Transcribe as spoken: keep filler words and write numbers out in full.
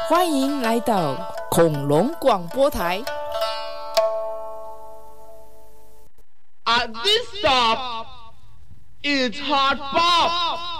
欢迎来到恐龙广播台。 At this stop, it's Hot Pop.